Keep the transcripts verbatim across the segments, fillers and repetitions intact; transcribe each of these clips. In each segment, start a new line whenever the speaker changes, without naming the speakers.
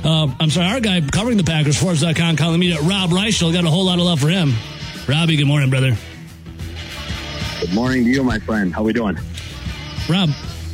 Uh, I'm sorry, our guy covering the Packers, Forbes dot com, calling me Rob Reichel. Got a whole lot of love for him. Robbie, good morning, brother.
Good morning to you, my friend. How we doing?
Rob,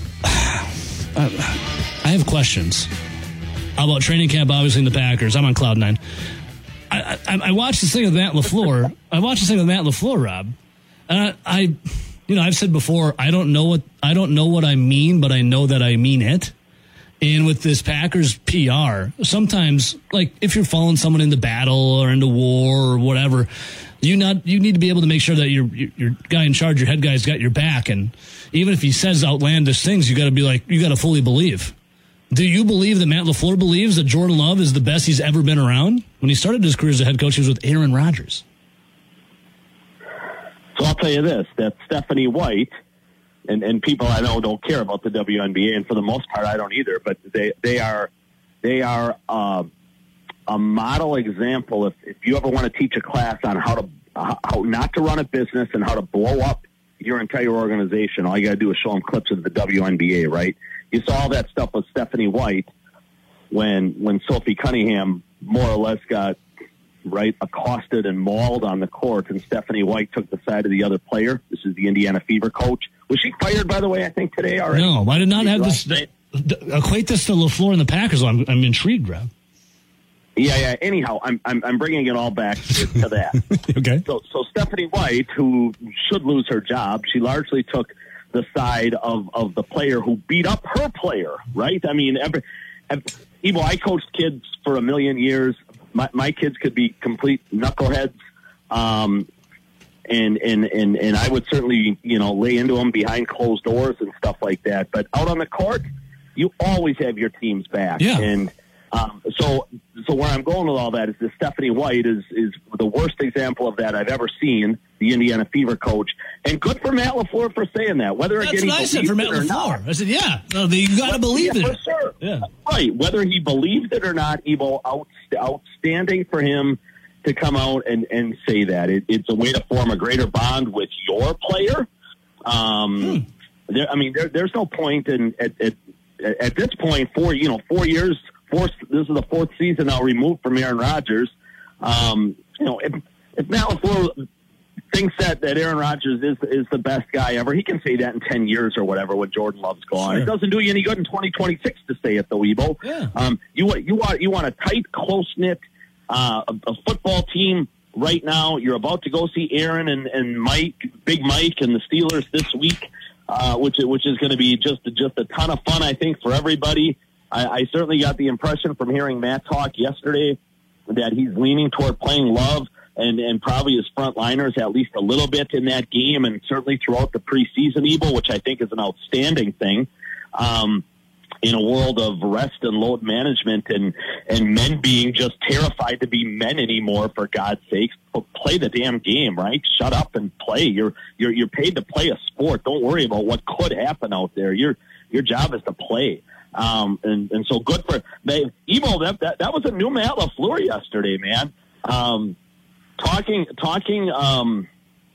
I have questions about training camp, obviously, in the Packers. I'm on cloud nine. I, I, I watched this thing with Matt LaFleur. I watched this thing with Matt LaFleur, Rob. And I, I, you know, I've said before, I don't know what I don't know what I mean, but I know that I mean it. And with this Packers P R, sometimes, like, if you're following someone into battle or into war or whatever, you not you need to be able to make sure that your your guy in charge, your head guy's got your back. And even if he says outlandish things, you got to be like, you got to fully believe. Do you believe that Matt LaFleur believes that Jordan Love is the best he's ever been around? When he started his career as a head coach, he was with Aaron Rodgers.
So I'll tell you this, that Stephanie White, and, and people I know don't care about the W N B A, and for the most part I don't either, but they, they are they are uh, a model example. If, if you ever want to teach a class on how to how not to run a business and how to blow up your entire organization, all you got to do is show them clips of the W N B A, right? You saw all that stuff with Stephanie White when when Sophie Cunningham more or less got right accosted and mauled on the court, and Stephanie White took the side of the other player. This is the Indiana Fever coach. Was she fired, by the way, I think today already?
No, I did not have this. Equate this to LaFleur and the Packers. I'm, I'm intrigued, Rob.
Yeah, yeah. Anyhow, I'm I'm, I'm bringing it all back to, to that.
Okay.
So, so Stephanie White, who should lose her job, she largely took the side of, of the player who beat up her player, right? I mean, every, every, Evo, I coached kids for a million years. My, my kids could be complete knuckleheads, um, and, and, and, and I would certainly, you know, lay into them behind closed doors and stuff like that. But out on the court, you always have your team's back.
Yeah.
And um, so so where I'm going with all that is that Stephanie White is, is the worst example of that I've ever seen, the Indiana Fever coach. And good for Matt LaFleur for saying that. Whether
That's
again,
what I said for Matt LaFleur. I said, yeah, no, you got to believe
yeah,
it.
For sure.
Yeah.
Right. Whether he believed it or not, Evo, out, outstanding for him to come out and, and say that. It, it's a way to form a greater bond with your player. Um, hmm. there, I mean, there, there's no point in at, at, at this point, four, you know, four years, four, this is the fourth season now removed from Aaron Rodgers. Um, you know, if, if Matt LaFleur thinks that, that Aaron Rodgers is is the best guy ever, he can say that in ten years or whatever when Jordan Love's gone. Sure. It doesn't do you any good in twenty twenty-six to say it, though, Evo.
Yeah.
Um, you want you want you want a tight, close knit uh, a, a football team right now. You're about to go see Aaron and, and Mike, Big Mike, and the Steelers this week, uh, which which is going to be just just a ton of fun, I think, for everybody. I, I certainly got the impression from hearing Matt talk yesterday that he's leaning toward playing Love and, and probably his front liners at least a little bit in that game, and certainly throughout the preseason, Evo, which I think is an outstanding thing. Um, in a world of rest and load management and, and men being just terrified to be men anymore, for God's sakes, play the damn game, right? Shut up and play. You're, you're, you're paid to play a sport. Don't worry about what could happen out there. Your, your job is to play. Um, and, and so good for they, Evo. That, that, that was a new Matt LaFleur yesterday, man. Um, talking, talking, um,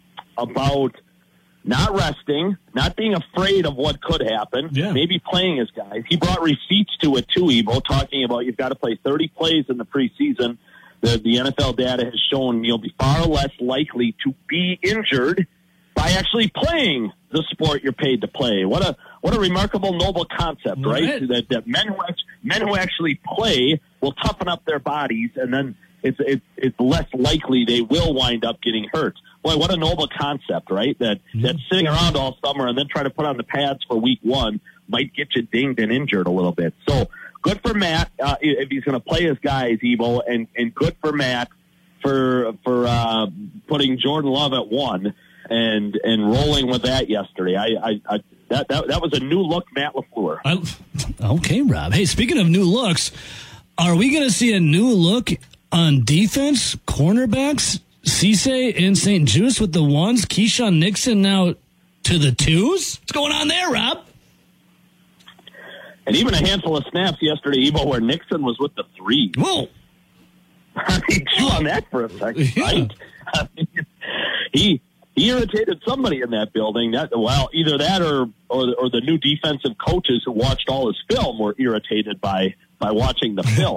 about, not resting, not being afraid of what could happen,
yeah.
maybe playing his guys. He brought receipts to it too, Evo, talking about you've got to play thirty plays in the preseason. The, the N F L data has shown you'll be far less likely to be injured by actually playing the sport you're paid to play. What a what a remarkable, noble concept, right? right? That, that men who actually, men who actually play will toughen up their bodies, and then it's it's it's less likely they will wind up getting hurt. Boy, what a noble concept, right? That mm-hmm. that sitting around all summer and then try to put on the pads for week one might get you dinged and injured a little bit. So good for Matt uh, if he's going to play his guys, Evo, and, and good for Matt for for uh, putting Jordan Love at one and and rolling with that yesterday. I, I, I that, that that was a new look, Matt LaFleur.
I, okay, Rob. Hey, speaking of new looks, are we going to see a new look on defense, cornerbacks? Cisse and Saint Juice with the ones, Keyshawn Nixon now to the twos. What's going on there, Rob?
And even a handful of snaps yesterday, Evo, where Nixon was with the three.
Whoa.
I mean, chew on that for a second,
yeah.
right? I mean, he he irritated somebody in that building. That well, either that or or, or the new defensive coaches who watched all his film were irritated by by watching the film.